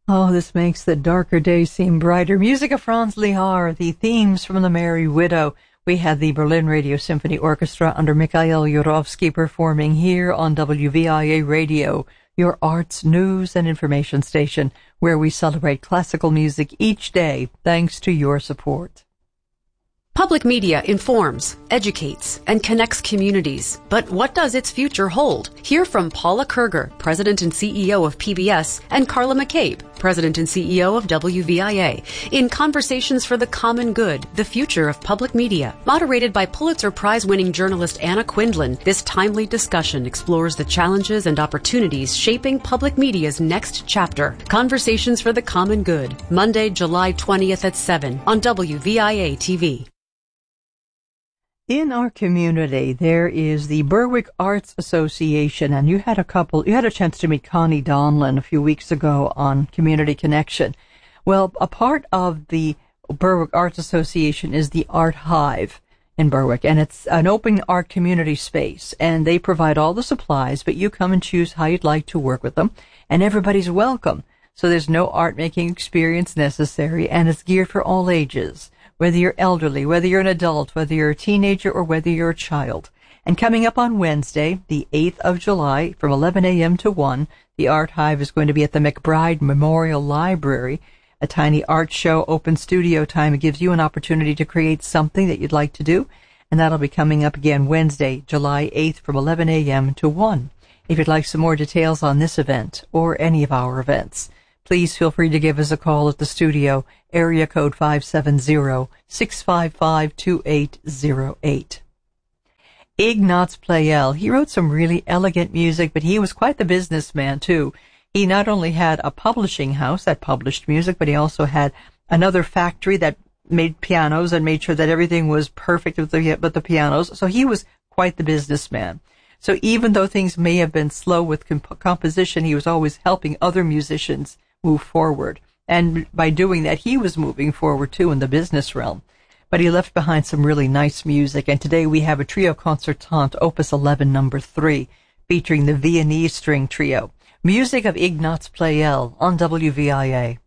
Oh, this makes the darker days seem brighter. Music of Franz Lehár, the themes from The Merry Widow. We had the Berlin Radio Symphony Orchestra under Mikhail Yurovsky performing here on WVIA Radio, your arts, news, and information station, where we celebrate classical music each day thanks to your support. Public media informs, educates, and connects communities. But what does its future hold? Hear from Paula Kerger, President and CEO of PBS, and Carla McCabe, President and CEO of WVIA, in Conversations for the Common Good, the Future of Public Media. Moderated by Pulitzer Prize-winning journalist Anna Quindlen, this timely discussion explores the challenges and opportunities shaping public media's next chapter. Conversations for the Common Good, Monday, July 20th at 7 on WVIA TV. In our community, there is the Berwick Arts Association, and you had a chance to meet Connie Donlan a few weeks ago on Community Connection. Well, a part of the Berwick Arts Association is the Art Hive in Berwick, and it's an open art community space, and they provide all the supplies, but you come and choose how you'd like to work with them, and everybody's welcome. So there's no art-making experience necessary, and it's geared for all ages. Whether you're elderly, whether you're an adult, whether you're a teenager, or whether you're a child. And coming up on Wednesday, the 8th of July, from 11 a.m. to 1, the Art Hive is going to be at the McBride Memorial Library, a tiny art show, open studio time. It gives you an opportunity to create something that you'd like to do, and that'll be coming up again Wednesday, July 8th, from 11 a.m. to 1. If you'd like some more details on this event, or any of our events, please feel free to give us a call at the studio, area code 570-655-2808. Ignaz Pleyel, he wrote some really elegant music, but he was quite the businessman, too. He not only had a publishing house that published music, but he also had another factory that made pianos and made sure that everything was perfect with the pianos. So he was quite the businessman. So even though things may have been slow with composition, he was always helping other musicians move forward. And by doing that, he was moving forward, too, in the business realm. But he left behind some really nice music. And today we have a trio concertante, Opus 11, number 3, featuring the Viennese String Trio. Music of Ignaz Pleyel on WVIA.